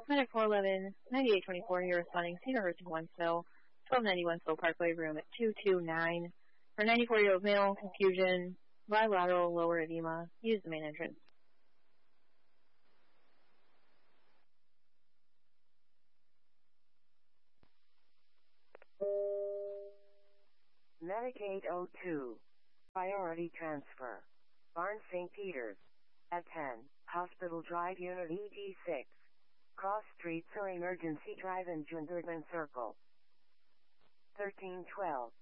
Medic 411, 9824 here responding, Cedar Hurst, Wentzville, 1291 Slow Parkway, room at 229. For 94-year-old male, confusion, bilateral lower edema, use the main entrance. Medic 802. Priority transfer. Barnes St. Peter's. At 10, Hospital Drive Unit ED6. Cross Streets or Emergency Drive in Junderman Circle. 1312.